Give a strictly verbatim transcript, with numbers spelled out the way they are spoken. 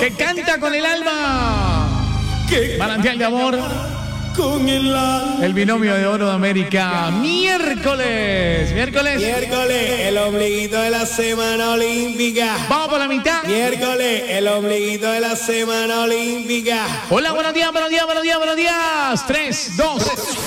que canta con el alma. Manantial de amor. Con el alma. El binomio de oro de América. Miércoles. Miércoles. Miércoles, el ombliguito de la semana olímpica. Vamos por la mitad. Miércoles, el ombliguito de la semana olímpica. Hola, buenos días, buenos días, buenos días, buenos días. Tres, dos.